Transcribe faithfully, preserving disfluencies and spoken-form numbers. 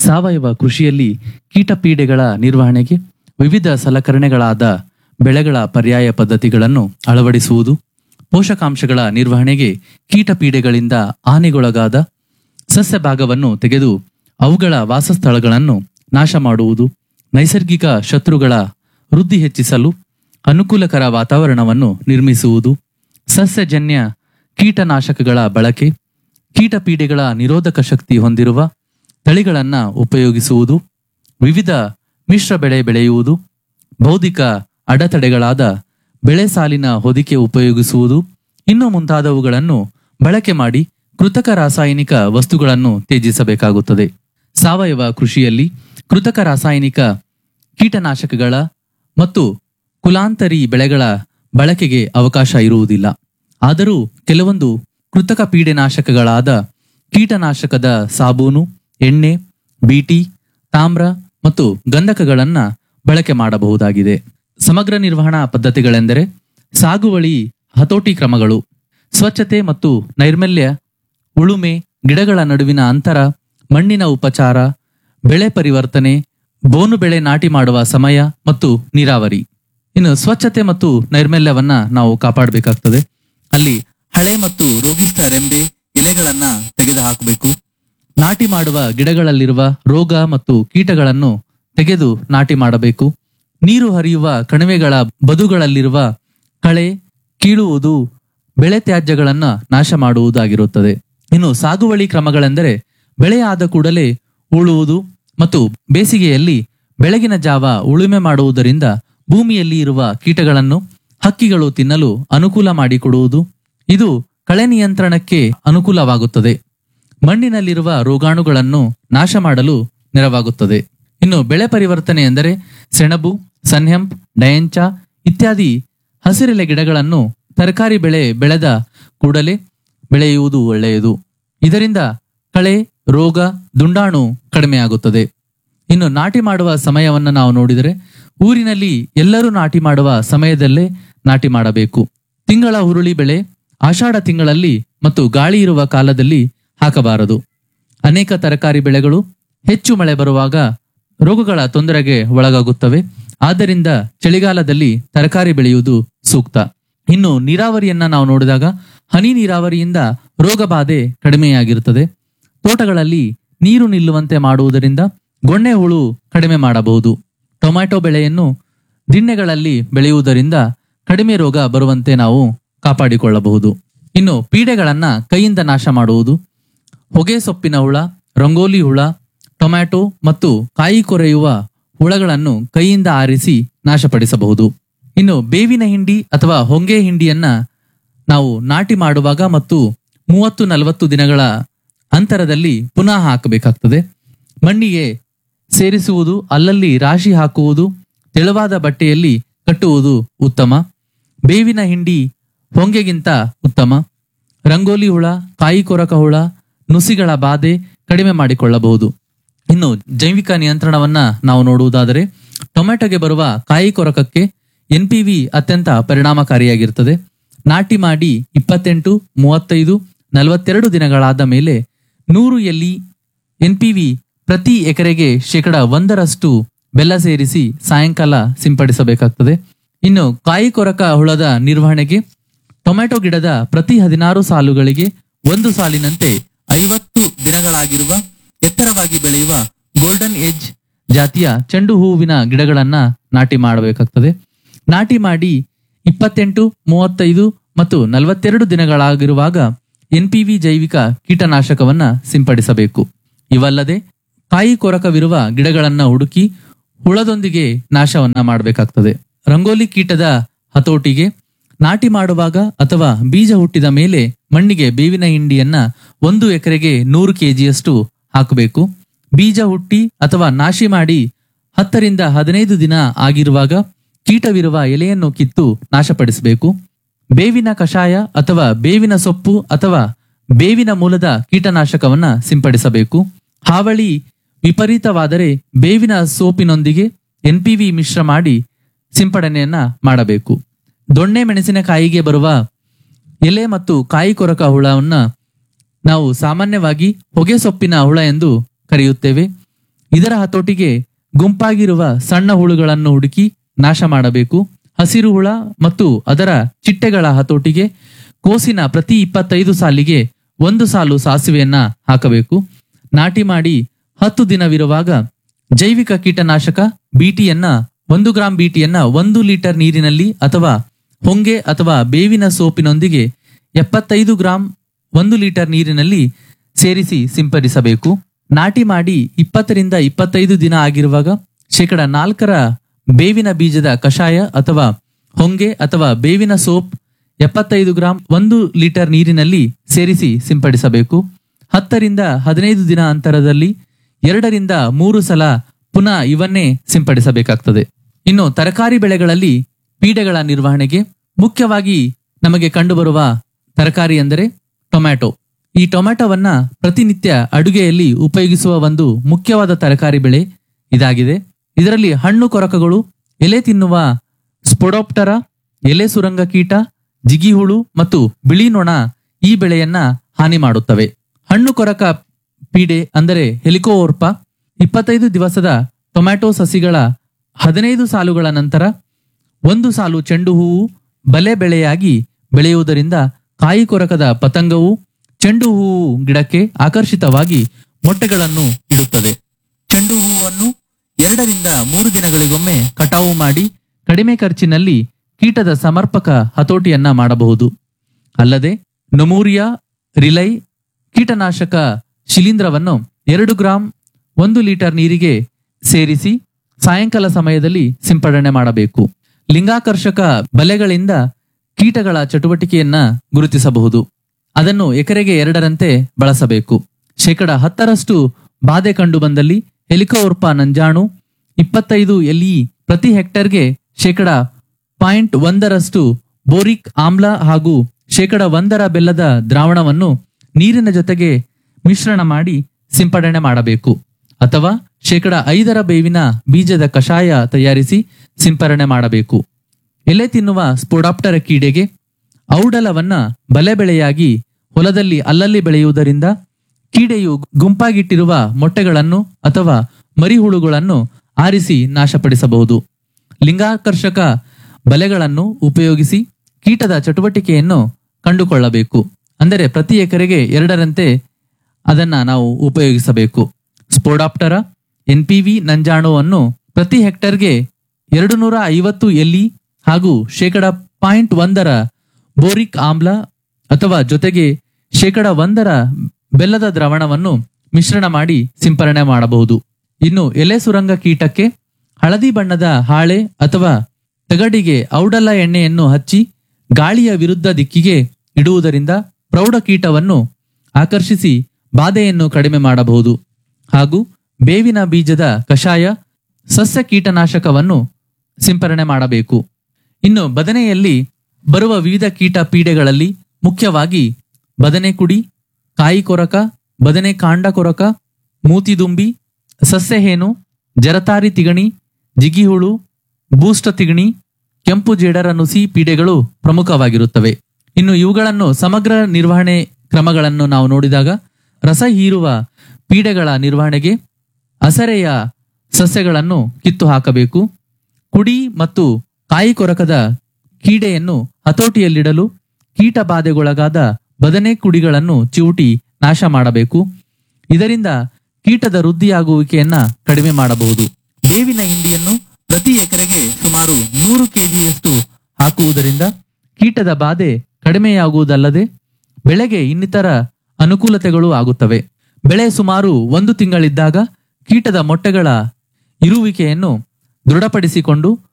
ಸಾವಯವ ಕೃಷಿಯಲ್ಲಿ ಕೀಟಪೀಡೆಗಳ ನಿರ್ವಹಣೆಗೆ ವಿವಿಧ ಸಲಕರಣೆಗಳಾದ ಬೆಳೆಗಳ ಪರ್ಯಾಯ ಪದ್ಧತಿಗಳನ್ನು ಅಳವಡಿಸುವುದು, ಪೋಷಕಾಂಶಗಳ ನಿರ್ವಹಣೆಗೆ ಕೀಟಪೀಡೆಗಳಿಂದ ಹಾನಿಗೊಳಗಾದ ಸಸ್ಯ ಭಾಗವನ್ನು ತೆಗೆದು ಅವುಗಳ ವಾಸಸ್ಥಳಗಳನ್ನು ನಾಶ ಮಾಡುವುದು, ನೈಸರ್ಗಿಕ ಶತ್ರುಗಳ ವೃದ್ಧಿ ಹೆಚ್ಚಿಸಲು ಅನುಕೂಲಕರ ವಾತಾವರಣವನ್ನು ನಿರ್ಮಿಸುವುದು, ಸಸ್ಯಜನ್ಯ ಕೀಟನಾಶಕಗಳ ಬಳಕೆ, ಕೀಟಪೀಡೆಗಳ ನಿರೋಧಕ ಶಕ್ತಿ ಹೊಂದಿರುವ ತಳಿಗಳನ್ನು ಉಪಯೋಗಿಸುವುದು, ವಿವಿಧ ಮಿಶ್ರ ಬೆಳೆ ಬೆಳೆಯುವುದು, ಬೌದ್ಧಿಕ ಅಡೆತಡೆಗಳಾದ ಬೆಳೆ ಸಾಲಿನ ಹೊದಿಕೆ ಉಪಯೋಗಿಸುವುದು, ಇನ್ನು ಮುಂತಾದವುಗಳನ್ನು ಬಳಕೆ ಮಾಡಿ ಕೃತಕ ರಾಸಾಯನಿಕ ವಸ್ತುಗಳನ್ನು ತ್ಯಜಿಸಬೇಕಾಗುತ್ತದೆ. ಸಾವಯವ ಕೃಷಿಯಲ್ಲಿ ಕೃತಕ ರಾಸಾಯನಿಕ ಕೀಟನಾಶಕಗಳ ಮತ್ತು ಕುಲಾಂತರಿ ಬೆಳೆಗಳ ಬಳಕೆಗೆ ಅವಕಾಶ ಇರುವುದಿಲ್ಲ. ಆದರೂ ಕೆಲವೊಂದು ಕೃತಕ ಪೀಡೆನಾಶಕಗಳಾದ ಕೀಟನಾಶಕದ ಸಾಬೂನು, ಎಣ್ಣೆ, ಬೀಟಿ, ತಾಮ್ರ ಮತ್ತು ಗಂಧಕಗಳನ್ನ ಬಳಕೆ ಮಾಡಬಹುದಾಗಿದೆ. ಸಮಗ್ರ ನಿರ್ವಹಣಾ ಪದ್ಧತಿಗಳೆಂದರೆ ಸಾಗುವಳಿ ಹತೋಟಿ ಕ್ರಮಗಳು, ಸ್ವಚ್ಛತೆ ಮತ್ತು ನೈರ್ಮಲ್ಯ, ಉಳುಮೆ, ಗಿಡಗಳ ನಡುವಿನ ಅಂತರ, ಮಣ್ಣಿನ ಉಪಚಾರ, ಬೆಳೆ ಪರಿವರ್ತನೆ, ಬೋನು ಬೆಳೆ ನಾಟಿ ಮಾಡುವ ಸಮಯ ಮತ್ತು ನೀರಾವರಿ. ಇನ್ನು ಸ್ವಚ್ಛತೆ ಮತ್ತು ನೈರ್ಮಲ್ಯವನ್ನ ನಾವು ಕಾಪಾಡಬೇಕಾಗ್ತದೆ. ಅಲ್ಲಿ ಹಳೆ ಮತ್ತು ರೋಗಿಷ್ಠ ರೆಂಬೆ ಎಲೆಗಳನ್ನ ತೆಗೆದು ಹಾಕಬೇಕು. ನಾಟಿ ಮಾಡುವ ಗಿಡಗಳಲ್ಲಿರುವ ರೋಗ ಮತ್ತು ಕೀಟಗಳನ್ನು ತೆಗೆದು ನಾಟಿ ಮಾಡಬೇಕು. ನೀರು ಹರಿಯುವ ಕಣಿವೆಗಳ ಬದುಗಳಲ್ಲಿರುವ ಕಳೆ ಕೀಳುವುದು, ಬೆಳೆ ತ್ಯಾಜ್ಯಗಳನ್ನ ನಾಶ ಮಾಡುವುದಾಗಿರುತ್ತದೆ. ಇನ್ನು ಸಾಗುವಳಿ ಕ್ರಮಗಳೆಂದರೆ ಬೆಳೆ ಆದ ಕೂಡಲೇ ಉಳುವುದು ಮತ್ತು ಬೇಸಿಗೆಯಲ್ಲಿ ಬೆಳಗಿನ ಜಾವ ಉಳುಮೆ ಮಾಡುವುದರಿಂದ ಭೂಮಿಯಲ್ಲಿ ಇರುವ ಕೀಟಗಳನ್ನು ಹಕ್ಕಿಗಳು ತಿನ್ನಲು ಅನುಕೂಲ ಮಾಡಿಕೊಡುವುದು. ಇದು ಕಳೆ ನಿಯಂತ್ರಣಕ್ಕೆ ಅನುಕೂಲವಾಗುತ್ತದೆ. ಮಣ್ಣಿನಲ್ಲಿರುವ ರೋಗಾಣುಗಳನ್ನು ನಾಶ ಮಾಡಲು ನೆರವಾಗುತ್ತದೆ. ಇನ್ನು ಬೆಳೆ ಪರಿವರ್ತನೆ ಎಂದರೆ ಸೆಣಬು, ಸನ್ಹೆಂಪ್, ಡಯಂಚ ಇತ್ಯಾದಿ ಹಸಿರೆಲೆ ಗಿಡಗಳನ್ನು ತರಕಾರಿ ಬೆಳೆ ಬೆಳೆದ ಕೂಡಲೇ ಬೆಳೆಯುವುದು ಒಳ್ಳೆಯದು. ಇದರಿಂದ ಕಳೆ, ರೋಗ, ದುಂಡಾಣು ಕಡಿಮೆಯಾಗುತ್ತದೆ. ಇನ್ನು ನಾಟಿ ಮಾಡುವ ಸಮಯವನ್ನು ನಾವು ನೋಡಿದರೆ ಊರಿನಲ್ಲಿ ಎಲ್ಲರೂ ನಾಟಿ ಮಾಡುವ ಸಮಯದಲ್ಲೇ ನಾಟಿ ಮಾಡಬೇಕು. ತಿಂಗಳ ಹುರುಳಿ ಬೆಳೆ ಆಷಾಢ ತಿಂಗಳಲ್ಲಿ ಮತ್ತು ಗಾಳಿ ಇರುವ ಕಾಲದಲ್ಲಿ ಹಾಕಬಾರದು. ಅನೇಕ ತರಕಾರಿ ಬೆಳೆಗಳು ಹೆಚ್ಚು ಮಳೆ ಬರುವಾಗ ರೋಗಗಳ ತೊಂದರೆಗೆ ಒಳಗಾಗುತ್ತವೆ. ಆದ್ದರಿಂದ ಚಳಿಗಾಲದಲ್ಲಿ ತರಕಾರಿ ಬೆಳೆಯುವುದು ಸೂಕ್ತ. ಇನ್ನು ನೀರಾವರಿಯನ್ನ ನಾವು ನೋಡಿದಾಗ ಹನಿ ನೀರಾವರಿಯಿಂದ ರೋಗ ಬಾಧೆ ಕಡಿಮೆಯಾಗಿರುತ್ತದೆ. ತೋಟಗಳಲ್ಲಿ ನೀರು ನಿಲ್ಲುವಂತೆ ಮಾಡುವುದರಿಂದ ಗೊಣ್ಣೆ ಹುಳು ಕಡಿಮೆ ಮಾಡಬಹುದು. ಟೊಮ್ಯಾಟೊ ಬೆಳೆಯನ್ನು ದಿಣ್ಣೆಗಳಲ್ಲಿ ಬೆಳೆಯುವುದರಿಂದ ಕಡಿಮೆ ರೋಗ ಬರುವಂತೆ ನಾವು ಕಾಪಾಡಿಕೊಳ್ಳಬಹುದು. ಇನ್ನು ಪೀಡೆಗಳನ್ನ ಕೈಯಿಂದ ನಾಶ ಮಾಡುವುದು, ಹೊಗೆ ಸೊಪ್ಪಿನ ಹುಳ, ರಂಗೋಲಿ ಹುಳ, ಟೊಮ್ಯಾಟೊ ಮತ್ತು ಕಾಯಿ ಕೊರೆಯುವ ಹುಳಗಳನ್ನು ಕೈಯಿಂದ ಆರಿಸಿ ನಾಶಪಡಿಸಬಹುದು. ಇನ್ನು ಬೇವಿನ ಹಿಂಡಿ ಅಥವಾ ಹೊಂಗೆ ಹಿಂಡಿಯನ್ನ ನಾವು ನಾಟಿ ಮಾಡುವಾಗ ಮತ್ತು ಮೂವತ್ತು ನಲವತ್ತು ದಿನಗಳ ಅಂತರದಲ್ಲಿ ಪುನಃ ಹಾಕಬೇಕಾಗ್ತದೆ. ಮಣ್ಣಿಗೆ ಸೇರಿಸುವುದು, ಅಲ್ಲಲ್ಲಿ ರಾಶಿ ಹಾಕುವುದು, ತೆಳುವಾದ ಬಟ್ಟೆಯಲ್ಲಿ ಕಟ್ಟುವುದು ಉತ್ತಮ. ಬೇವಿನ ಹಿಂಡಿ ಹೊಂಗೆಗಿಂತ ಉತ್ತಮ. ರಂಗೋಲಿ ಹುಳ, ಕಾಯಿ ಕೊರಕ ಹುಳ, ನುಸಿಗಳ ಬಾಧೆ ಕಡಿಮೆ ಮಾಡಿಕೊಳ್ಳಬಹುದು. ಇನ್ನು ಜೈವಿಕ ನಿಯಂತ್ರಣವನ್ನ ನಾವು ನೋಡುವುದಾದರೆ ಟೊಮೆಟೊಗೆ ಬರುವ ಕಾಯಿ ಕೊರಕಕ್ಕೆ ಎನ್ ಪಿ ವಿ ಅತ್ಯಂತ ಪರಿಣಾಮಕಾರಿಯಾಗಿರ್ತದೆ. ನಾಟಿ ಮಾಡಿ ಇಪ್ಪತ್ತೆಂಟು, ಮೂವತ್ತೈದು, ನಲವತ್ತೆರಡು ದಿನಗಳಾದ ಮೇಲೆ ನೂರು ಎಲ್ಲಿ ಎನ್ ಪಿ ವಿ ಪ್ರತಿ ಎಕರೆಗೆ ಶೇಕಡ ಒಂದರಷ್ಟು ಬೆಲ್ಲ ಸೇರಿಸಿ ಸಾಯಂಕಾಲ ಸಿಂಪಡಿಸಬೇಕಾಗ್ತದೆ. ಇನ್ನು ಕಾಯಿ ಕೊರಕ ಹುಳದ ನಿರ್ವಹಣೆಗೆ ಟೊಮೆಟೊ ಗಿಡದ ಪ್ರತಿ ಹದಿನಾರು ಸಾಲುಗಳಿಗೆ ಒಂದು ಸಾಲಿನಂತೆ ಐವತ್ತು ದಿನಗಳಾಗಿರುವ ಎತ್ತರವಾಗಿ ಬೆಳೆಯುವ ಗೋಲ್ಡನ್ ಏಜ್ ಜಾತಿಯ ಚೆಂಡು ಹೂವಿನ ಗಿಡಗಳನ್ನ ನಾಟಿ ಮಾಡಬೇಕಾಗ್ತದೆ. ನಾಟಿ ಮಾಡಿ ಇಪ್ಪತ್ತೆಂಟು, ಮೂವತ್ತೈದು ಮತ್ತು ನಲವತ್ತೆರಡು ದಿನಗಳಾಗಿರುವಾಗ ಎನ್ ಪಿ ವಿ ಜೈವಿಕ ಕೀಟನಾಶಕವನ್ನ ಸಿಂಪಡಿಸಬೇಕು. ಇವಲ್ಲದೆ ಕಾಯಿ ಕೊರಕವಿರುವ ಗಿಡಗಳನ್ನ ಹುಡುಕಿ ಹುಳದೊಂದಿಗೆ ನಾಶವನ್ನ ಮಾಡಬೇಕಾಗ್ತದೆ. ರಂಗೋಲಿ ಕೀಟದ ಹತೋಟಿಗೆ ನಾಟಿ ಮಾಡುವಾಗ ಅಥವಾ ಬೀಜ ಹುಟ್ಟಿದ ಮೇಲೆ ಮಣ್ಣಿಗೆ ಬೇವಿನ ಹಿಂಡಿಯನ್ನ ಒಂದು ಎಕರೆಗೆ ನೂರು ಕೆಜಿಯಷ್ಟು ಹಾಕಬೇಕು. ಬೀಜ ಹುಟ್ಟಿ ಅಥವಾ ನಾಶಿ ಮಾಡಿ ಹತ್ತರಿಂದ ಹದಿನೈದು ದಿನ ಆಗಿರುವಾಗ ಕೀಟವಿರುವ ಎಲೆಯನ್ನು ಕಿತ್ತು ನಾಶಪಡಿಸಬೇಕು. ಬೇವಿನ ಕಷಾಯ ಅಥವಾ ಬೇವಿನ ಸೊಪ್ಪು ಅಥವಾ ಬೇವಿನ ಮೂಲದ ಕೀಟನಾಶಕವನ್ನ ಸಿಂಪಡಿಸಬೇಕು. ಹಾವಳಿ ವಿಪರೀತವಾದರೆ ಬೇವಿನ ಸೋಪಿನೊಂದಿಗೆ ಎನ್ ಪಿ ವಿ ಮಿಶ್ರ ಮಾಡಿ ಸಿಂಪಡಣೆಯನ್ನ ಮಾಡಬೇಕು. ದೊಣ್ಣೆ ಮೆಣಸಿನಕಾಯಿಗೆ ಬರುವ ಎಲೆ ಮತ್ತು ಕಾಯಿ ಕೊರಕ ಹುಳವನ್ನ ನಾವು ಸಾಮಾನ್ಯವಾಗಿ ಹೊಗೆ ಸೊಪ್ಪಿನ ಹುಳ ಎಂದು ಕರೆಯುತ್ತೇವೆ. ಇದರ ಹತೋಟಿಗೆ ಗುಂಪಾಗಿರುವ ಸಣ್ಣ ಹುಳುಗಳನ್ನು ಹುಡುಕಿ ನಾಶ ಮಾಡಬೇಕು. ಹಸಿರು ಹುಳ ಮತ್ತು ಅದರ ಚಿಟ್ಟೆಗಳ ಹತೋಟಿಗೆ ಕೋಸಿನ ಪ್ರತಿ ಇಪ್ಪತ್ತೈದು ಸಾಲಿಗೆ ಒಂದು ಸಾಲು ಸಾಸಿವೆಯನ್ನ ಹಾಕಬೇಕು. ನಾಟಿ ಮಾಡಿ ಹತ್ತು ದಿನವಿರುವಾಗ ಜೈವಿಕ ಕೀಟನಾಶಕ ಬಿಟಿಯನ್ನ ಒಂದು ಗ್ರಾಂ ಬಿಟಿಯನ್ನ ಒಂದು ಲೀಟರ್ ನೀರಿನಲ್ಲಿ ಅಥವಾ ಹೊಂಗೆ ಅಥವಾ ಬೇವಿನ ಸೋಪಿನೊಂದಿಗೆ ಎಪ್ಪತ್ತೈದು ಗ್ರಾಂ ಒಂದು ಲೀಟರ್ ನೀರಿನಲ್ಲಿ ಸೇರಿಸಿ ಸಿಂಪಡಿಸಬೇಕು. ನಾಟಿ ಮಾಡಿ ಇಪ್ಪತ್ತರಿಂದ ಇಪ್ಪತ್ತೈದು ದಿನ ಆಗಿರುವಾಗ ಶೇಕಡ ನಾಲ್ಕರ ಬೇವಿನ ಬೀಜದ ಕಷಾಯ ಅಥವಾ ಹೊಂಗೆ ಅಥವಾ ಬೇವಿನ ಸೋಪ್ ಎಪ್ಪತ್ತೈದು ಗ್ರಾಂ ಒಂದು ಲೀಟರ್ ನೀರಿನಲ್ಲಿ ಸೇರಿಸಿ ಸಿಂಪಡಿಸಬೇಕು. ಹತ್ತರಿಂದ ಹದಿನೈದು ದಿನ ಅಂತರದಲ್ಲಿ ಎರಡರಿಂದ ಮೂರು ಸಲ ಪುನಃ ಇವನ್ನೇ ಸಿಂಪಡಿಸಬೇಕಾಗ್ತದೆ. ಇನ್ನು ತರಕಾರಿ ಬೆಳೆಗಳಲ್ಲಿ ಪೀಡೆಗಳ ನಿರ್ವಹಣೆಗೆ ಮುಖ್ಯವಾಗಿ ನಮಗೆ ಕಂಡುಬರುವ ತರಕಾರಿ ಎಂದರೆ ಟೊಮ್ಯಾಟೊ. ಈ ಟೊಮ್ಯಾಟೊವನ್ನ ಪ್ರತಿನಿತ್ಯ ಅಡುಗೆಯಲ್ಲಿ ಉಪಯೋಗಿಸುವ ಒಂದು ಮುಖ್ಯವಾದ ತರಕಾರಿ ಬೆಳೆ ಇದಾಗಿದೆ. ಇದರಲ್ಲಿ ಹಣ್ಣು ಕೊರಕಗಳು, ಎಲೆ ತಿನ್ನುವ ಸ್ಪೊಡೋಪ್ಟರ, ಎಲೆ ಸುರಂಗ ಕೀಟ, ಜಿಗಿಹುಳು ಮತ್ತು ಬಿಳಿ ನೊಣ ಈ ಬೆಳೆಯನ್ನ ಹಾನಿ ಮಾಡುತ್ತವೆ. ಹಣ್ಣು ಕೊರಕ ಪೀಡೆ ಅಂದರೆ ಹೆಲಿಕೋವರ್ಪ ಇಪ್ಪತ್ತೈದು ದಿವಸದ ಟೊಮ್ಯಾಟೊ ಸಸಿಗಳ ಹದಿನೈದು ಸಾಲುಗಳ ನಂತರ ಒಂದು ಸಾಲು ಚೆಂಡು ಹೂವು ಬಲೆ ಬೆಳೆಯಾಗಿ ಬೆಳೆಯುವುದರಿಂದ ಕಾಯಿ ಕೊರಕದ ಪತಂಗವು ಚೆಂಡು ಹೂವು ಗಿಡಕ್ಕೆ ಆಕರ್ಷಿತವಾಗಿ ಮೊಟ್ಟೆಗಳನ್ನು ಇಡುತ್ತದೆ. ಚೆಂಡು ಹೂವನ್ನು ಎರಡರಿಂದ ಮೂರು ದಿನಗಳಿಗೊಮ್ಮೆ ಕಟಾವು ಮಾಡಿ ಕಡಿಮೆ ಖರ್ಚಿನಲ್ಲಿ ಕೀಟದ ಸಮರ್ಪಕ ಹತೋಟಿಯನ್ನ ಮಾಡಬಹುದು. ಅಲ್ಲದೆ ನೊಮೂರಿಯಾ ರಿಲೈ ಕೀಟನಾಶಕ ಶಿಲೀಂಧ್ರವನ್ನು ಎರಡು ಗ್ರಾಂ ಒಂದು ಲೀಟರ್ ನೀರಿಗೆ ಸೇರಿಸಿ ಸಾಯಂಕಾಲ ಸಮಯದಲ್ಲಿ ಸಿಂಪಡಣೆ ಮಾಡಬೇಕು. ಲಿಂಗಾಕರ್ಷಕ ಬಲೆಗಳಿಂದ ಕೀಟಗಳ ಚಟುವಟಿಕೆಯನ್ನ ಗುರುತಿಸಬಹುದು. ಅದನ್ನು ಎಕರೆಗೆ ಎರಡರಂತೆ ಬಳಸಬೇಕು. ಶೇಕಡ ಹತ್ತರಷ್ಟು ಬಾಧೆ ಕಂಡು ಬಂದಲ್ಲಿ ಹೆಲಿಕೋವರ್ಪ ನಂಜಾಣು ಇಪ್ಪತ್ತೈದು ಎಲ್ಇ ಪ್ರತಿ ಹೆಕ್ಟರ್ಗೆ ಶೇಕಡ ಪಾಯಿಂಟ್ ಒಂದರಷ್ಟು ಬೋರಿಕ್ ಆಮ್ಲ ಹಾಗೂ ಶೇಕಡ ಒಂದರ ಬೆಲ್ಲದ ದ್ರಾವಣವನ್ನು ನೀರಿನ ಜೊತೆಗೆ ಮಿಶ್ರಣ ಮಾಡಿ ಸಿಂಪಡಣೆ ಮಾಡಬೇಕು. ಅಥವಾ ಶೇಕಡ ಐದರ ಬೇವಿನ ಬೀಜದ ಕಷಾಯ ತಯಾರಿಸಿ ಸಿಂಪರಣೆ ಮಾಡಬೇಕು. ಎಲೆ ತಿನ್ನುವ ಸ್ಪೊಡಾಪ್ಟರ ಕೀಡೆಗೆ ಔಡಲವನ್ನ ಬಲೆ ಬೆಳೆಯಾಗಿ ಹೊಲದಲ್ಲಿ ಅಲ್ಲಲ್ಲಿ ಬೆಳೆಯುವುದರಿಂದ ಕೀಡೆಯು ಗುಂಪಾಗಿಟ್ಟಿರುವ ಮೊಟ್ಟೆಗಳನ್ನು ಅಥವಾ ಮರಿಹುಳುಗಳನ್ನು ಆರಿಸಿ ನಾಶಪಡಿಸಬಹುದು. ಲಿಂಗಾಕರ್ಷಕ ಬಲೆಗಳನ್ನು ಉಪಯೋಗಿಸಿ ಕೀಟದ ಚಟುವಟಿಕೆಯನ್ನು ಕಂಡುಕೊಳ್ಳಬೇಕು. ಅಂದರೆ ಪ್ರತಿ ಎಕರೆಗೆ ಎರಡರಂತೆ ಅದನ್ನ ನಾವು ಉಪಯೋಗಿಸಬೇಕು. ಸ್ಪೊಡಾಪ್ಟರ ಎನ್ಪಿವಿ ನಂಜಾಣುವನ್ನು ಪ್ರತಿ ಹೆಕ್ಟರ್ಗೆ ಎರಡು ನೂರ ಐವತ್ತು ಎಲ್ಇ ಹಾಗೂ ಶೇಕಡ ಪಾಯಿಂಟ್ ಒಂದರ ಬೋರಿಕ್ ಆಮ್ಲ ಅಥವಾ ಜೊತೆಗೆ ಶೇಕಡ ಒಂದರ ಬೆಲ್ಲದ ದ್ರಾವಣವನ್ನು ಮಿಶ್ರಣ ಮಾಡಿ ಸಿಂಪರಣೆ ಮಾಡಬಹುದು. ಇನ್ನು ಎಲೆ ಸುರಂಗ ಕೀಟಕ್ಕೆ ಹಳದಿ ಬಣ್ಣದ ಹಾಳೆ ಅಥವಾ ತಗಡಿಗೆ ಔಡಲ ಎಣ್ಣೆಯನ್ನು ಹಚ್ಚಿ ಗಾಳಿಯ ವಿರುದ್ಧ ದಿಕ್ಕಿಗೆ ಇಡುವುದರಿಂದ ಪ್ರೌಢ ಕೀಟವನ್ನು ಆಕರ್ಷಿಸಿ ಬಾಧೆಯನ್ನು ಕಡಿಮೆ ಮಾಡಬಹುದು. ಹಾಗೂ ಬೇವಿನ ಬೀಜದ ಕಷಾಯ ಸಸ್ಯ ಕೀಟನಾಶಕವನ್ನು ಸಿಂಪರಣೆ ಮಾಡಬೇಕು. ಇನ್ನು ಬದನೆಯಲ್ಲಿ ಬರುವ ವಿವಿಧ ಕೀಟ ಪೀಡೆಗಳಲ್ಲಿ ಮುಖ್ಯವಾಗಿ ಬದನೆ ಕುಡಿ, ಕಾಯಿ ಕೊರಕ, ಬದನೆ ಕಾಂಡ ಕೊರಕ, ಮೂತಿದುಂಬಿ, ಸಸ್ಯಹೇನು, ಜರತಾರಿ ತಿಗಣಿ, ಜಿಗಿಹುಳು, ಬೂಷ್ಟ ತಿಗಣಿ, ಕೆಂಪು ಜೇಡರ ನುಸಿ ಪೀಡೆಗಳು ಪ್ರಮುಖವಾಗಿರುತ್ತವೆ. ಇನ್ನು ಇವುಗಳನ್ನು ಸಮಗ್ರ ನಿರ್ವಹಣೆ ಕ್ರಮಗಳನ್ನು ನಾವು ನೋಡಿದಾಗ ರಸ ಹೀರುವ ಪೀಡೆಗಳ ನಿರ್ವಹಣೆಗೆ ಅಸರೆಯ ಸಸ್ಯಗಳನ್ನು ಕಿತ್ತು ಹಾಕಬೇಕು. ಕುಡಿ ಮತ್ತು ಕಾಯಿ ಕೊರಕದ ಕೀಡೆಯನ್ನು ಹತೋಟಿಯಲ್ಲಿಡಲು ಕೀಟ ಬಾಧೆಗೊಳಗಾದ ಬದನೆ ಕುಡಿಗಳನ್ನು ಚಿವುಟಿ ನಾಶ ಮಾಡಬೇಕು. ಇದರಿಂದ ಕೀಟದ ವೃದ್ಧಿಯಾಗುವಿಕೆಯನ್ನ ಕಡಿಮೆ ಮಾಡಬಹುದು. ಬೇವಿನ ಹಿಂಡಿಯನ್ನು ಪ್ರತಿ ಎಕರೆಗೆ ಸುಮಾರು ನೂರು ಕೆಜಿಯಷ್ಟು ಹಾಕುವುದರಿಂದ ಕೀಟದ ಬಾಧೆ ಕಡಿಮೆಯಾಗುವುದಲ್ಲದೆ ಬೆಳೆಗೆ ಇನ್ನಿತರ ಅನುಕೂಲತೆಗಳು ಆಗುತ್ತವೆ. ಬೆಳೆ ಸುಮಾರು ಒಂದು ತಿಂಗಳಿದ್ದಾಗ ಕೀಟದ ಮೊಟ್ಟೆಗಳ ಇರುವಿಕೆಯನ್ನು ದೃಢಪಡಿಸಿಕೊಂಡು